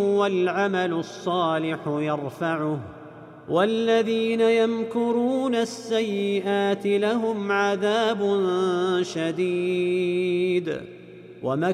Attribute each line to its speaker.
Speaker 1: والعمل الصالح يرفعه والذين يمكرون السيئات لهم عذاب شديد